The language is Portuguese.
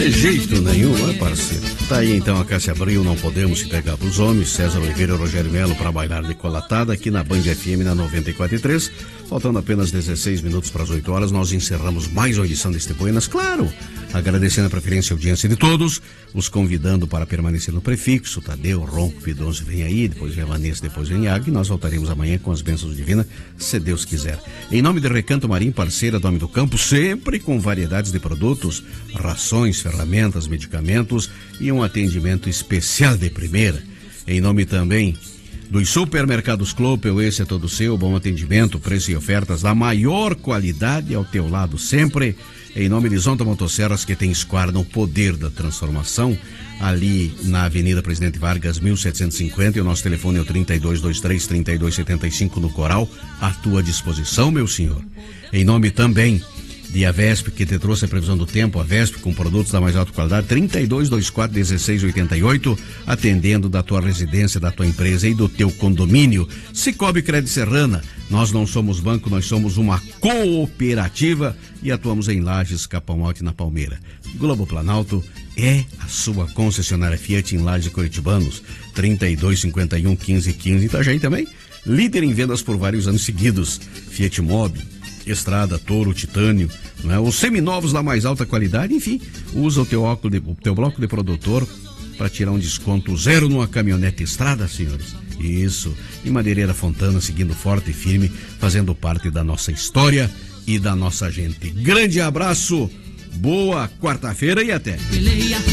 De jeito nenhum, né, parceiro? Tá aí então a Cássia Abril, Não Podemos Se Pegar Pros Homens, César Oliveira e Rogério Melo para bailar de colatada aqui na Band FM na 94.3. Faltando apenas 16 minutos para as 8 horas, nós encerramos mais uma edição deste Buenas, claro, agradecendo a preferência e audiência de todos, os convidando para permanecer no prefixo. Tadeu, Ronco, Pidoncio vem aí, depois vem a Vanessa, depois vem a Águia, e nós voltaremos amanhã com as bênçãos divinas, se Deus quiser. Em nome de Recanto Marim, parceira do Homem do Campo, sempre com variedades de produtos, rações, ferramentas, medicamentos e um atendimento especial de primeira. Em nome também dos supermercados Clopel, esse é todo seu, bom atendimento, preço e ofertas da maior qualidade ao teu lado sempre. Em nome de Zonta Motosserras, que tem esquadra o poder da transformação, ali na Avenida Presidente Vargas, 1750, e o nosso telefone é o 3223-3275 no Coral, à tua disposição, meu senhor. Em nome também de Avesp, que te trouxe a previsão do tempo, Avesp com produtos da mais alta qualidade, 3224-1688, atendendo da tua residência, da tua empresa e do teu condomínio. Cicobi Crédito Serrana, nós não somos banco, nós somos uma cooperativa e atuamos em Lages, Capão Alto e na Palmeira. Globo Planalto é a sua concessionária Fiat em Lages Curitibanos, 3251-1515. Itajaí também, líder em vendas por vários anos seguidos. Fiat Mobi, Estrada, Toro, Titânio, né? Os seminovos da mais alta qualidade, enfim, usa o teu bloco de produtor para tirar um desconto zero numa caminhonete Estrada, senhores. Isso, e Madeireira Fontana seguindo forte e firme, fazendo parte da nossa história e da nossa gente. Grande abraço, boa quarta-feira e até!